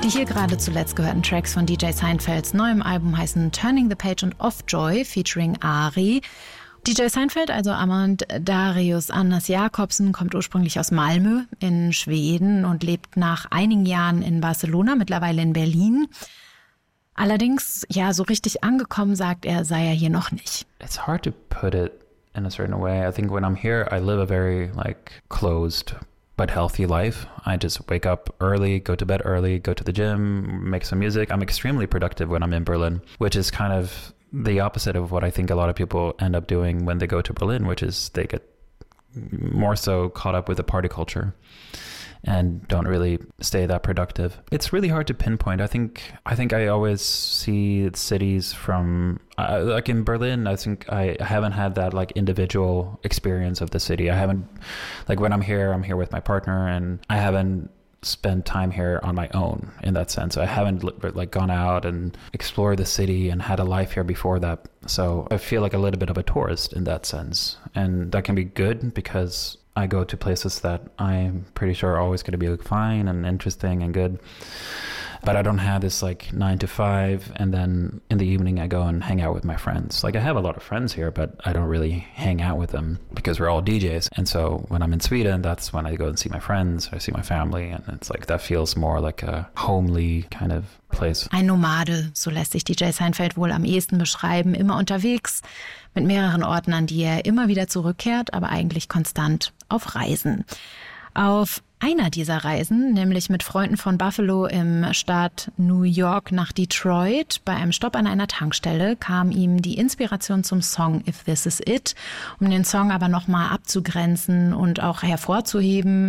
Die hier gerade zuletzt gehörten Tracks von DJ Seinfelds neuem Album heißen Turning the Page und Off Joy featuring Ari. DJ Seinfeld, also Amand-Darius Anders Jakobsen, kommt ursprünglich aus Malmö in Schweden und lebt nach einigen Jahren in Barcelona, mittlerweile in Berlin. Allerdings, ja, so richtig angekommen, sagt er, sei er hier noch nicht. It's hard to put it in a certain way. I think when I'm here, I live a very closed but healthy life. I just wake up early, go to bed early, go to the gym, make some music. I'm extremely productive when I'm in Berlin, which is kind of the opposite of what I think a lot of people end up doing when they go to Berlin, which is they get more so caught up with the party culture and don't really stay that productive. It's really hard to pinpoint. I think I always see cities from like in Berlin. I think I haven't had that individual experience of the city. I haven't when I'm here with my partner, and I haven't spent time here on my own in that sense. I haven't gone out and explored the city and had a life here before that. So I feel like a little bit of a tourist in that sense, and that can be good because I go to places that I'm pretty sure are always going to be fine and interesting and good. But I don't have this 9 to 5 and then in the evening I go and hang out with my friends. I have a lot of friends here, but I don't really hang out with them because we're all DJs. And so when I'm in Sweden, that's when I go and see my friends, I see my family, and it's that feels more like a homely kind of place. Ein Nomade, so lässt sich DJ Seinfeld wohl am ehesten beschreiben, immer unterwegs, mit mehreren Orten, an die er immer wieder zurückkehrt, aber eigentlich konstant auf Reisen. Auf einer dieser Reisen, nämlich mit Freunden von Buffalo im Staat New York nach Detroit, bei einem Stopp an einer Tankstelle, kam ihm die Inspiration zum Song If This Is It. Um den Song aber nochmal abzugrenzen und auch hervorzuheben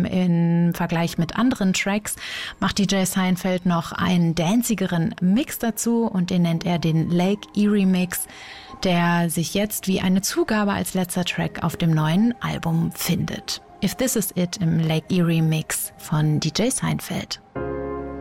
im Vergleich mit anderen Tracks, macht DJ Seinfeld noch einen dancigeren Mix dazu und den nennt er den Lake Erie Mix, der sich jetzt wie eine Zugabe als letzter Track auf dem neuen Album findet. If This Is It im Lake Erie Mix von DJ Seinfeld.